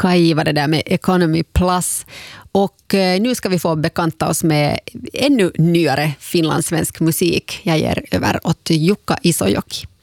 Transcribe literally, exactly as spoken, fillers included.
Kai var det där med Economy Plus. Och nu ska vi få bekanta oss med ännu nyare finlandssvensk musik. Jag ger över åt Jukka Isojoki.